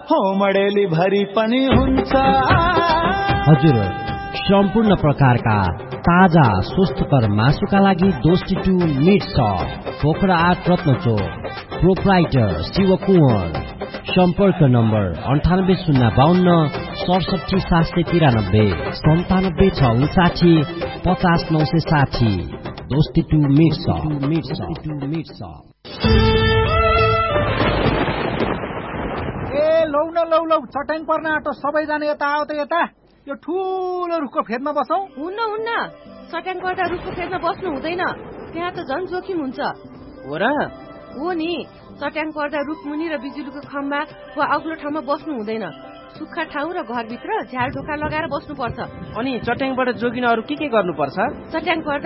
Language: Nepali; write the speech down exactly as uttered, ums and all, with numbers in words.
हो मडेली भरि पनि हुन्छ। हजुर, सम्पूर्ण प्रकारका ताजा स्वस्थकर मासुका लागि दोस्ती टू मिट सप, पोखरा आठ रत्नचोक, प्रोप्राइटर शिव कुँवर। सम्पर्क नम्बर अन्ठानब्बे शून्य बाहन्न सडसठी सात सय तिरानब्बे सन्तानब्बे छ उन्साठी पचास नौ सय साठी। दोस्ती to meet shop, meet shop, meet shop. ए लौ न लौ लौ, चट्याङ पर्न आँटो, सबैजना यता आओ त यता। यो ठुलो रुखको फेदमा बसौँ। हुन्न हुन्न, चट्याङ पर्दा रुखको फेदमा बस्नु हुँदैन, त्यहाँ त झन् जोखिम हुन्छ। हो र? हो नि, चट्याङ पर्दा रुखमुनि र बिजुलीको खम्बा वा अग्लो ठाउँमा बस्नु हुँदैन। सुक्खा ठाउँ र घरभित्र झ्याल ढोका लगाएर बस्नुपर्छ। अनि चट्याङबाट जोगिन अरू के के गर्नुपर्छ? चट्याङ पर्दा